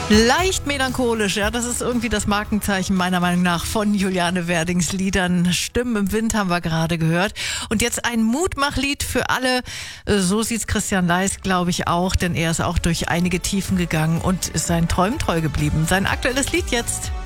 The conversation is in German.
Leicht melancholisch, ja, das ist irgendwie das Markenzeichen meiner Meinung nach von Juliane Werdings Liedern. Stimmen im Wind haben wir gerade gehört. Und jetzt ein Mutmachlied für alle. So sieht's Christian Leis, glaube ich, auch, denn er ist auch durch einige Tiefen gegangen und ist seinen Träumen treu geblieben. Sein aktuelles Lied jetzt.